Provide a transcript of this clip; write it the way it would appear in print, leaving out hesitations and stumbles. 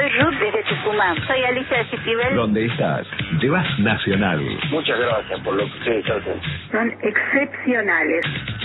Soy Ruth desde Tucumán. Soy Alicia de Citibel. ¿Dónde estás? Llevas Nacional. Muchas gracias por lo que ustedes hacen. Son excepcionales.